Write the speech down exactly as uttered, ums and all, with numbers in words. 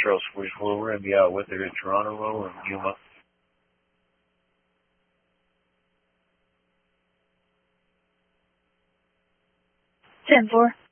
Trail Switch. Well, we're going to be out with her at Toronto and Yuma. ten four.